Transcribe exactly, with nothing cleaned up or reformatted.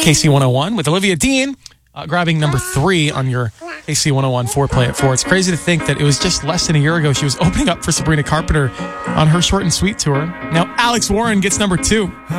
K C one oh one with Olivia Dean uh, grabbing number three on your K C one oh one four play at four. It's crazy to think that it was just less than a year ago she was opening up for Sabrina Carpenter on her Short and Sweet tour. Now Alex Warren gets number two.